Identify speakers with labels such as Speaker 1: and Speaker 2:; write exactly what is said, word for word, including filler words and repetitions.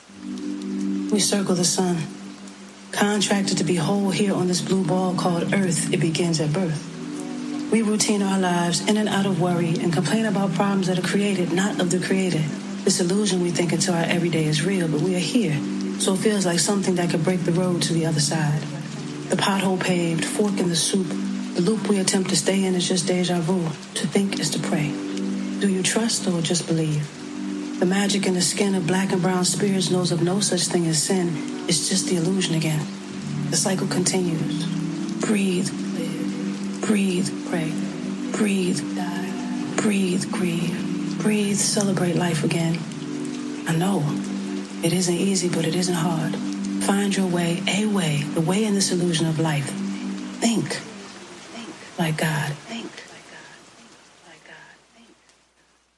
Speaker 1: We circle the sun, contracted to be whole here on this blue ball called Earth. It begins at birth. We routine our lives in and out of worry and complain about problems that are created, not of the Creator. This illusion we think into our everyday is real, but we are here, so it feels like something that could break the road to the other side. The pothole paved, fork in the soup, the loop we attempt to stay in is just deja vu. To think is to pray. Do you trust or just believe? The magic in the skin of black and brown spirits knows of no such thing as sin. It's just the illusion again. The cycle continues. Breathe, live. Breathe, pray. Breathe, die. Breathe, grieve. Breathe, celebrate life again. I know it isn't easy, but it isn't hard. Find your way, a way, the way in this illusion of life. Think like God.